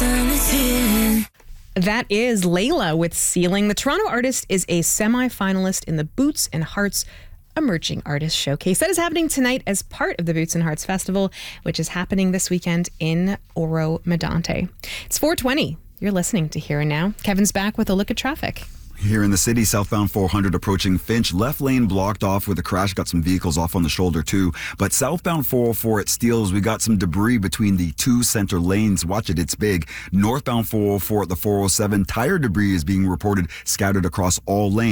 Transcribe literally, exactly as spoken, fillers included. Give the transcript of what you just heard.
That is Layla with Ceiling. The Toronto artist is a semi-finalist in the Boots and Hearts Emerging Artist Showcase. That is happening tonight as part of the Boots and Hearts Festival, which is happening this weekend in Oro Medonte. It's four twenty. You're listening to Here and Now. Kevin's back with a look at traffic. Here in the city, southbound four hundred approaching Finch, left lane blocked off with a crash. Got some vehicles off on the shoulder too. But southbound four oh four at Steeles, we got some debris between the two center lanes. Watch it, it's big. Northbound four oh four at the four oh seven, tire debris is being reported scattered across all lanes.